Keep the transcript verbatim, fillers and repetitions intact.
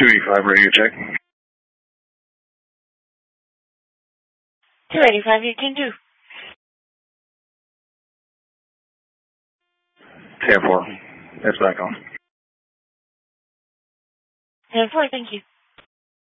two eighty-five, radio check. two eighty-five, you can do. ten four, that's back on. ten four, thank you.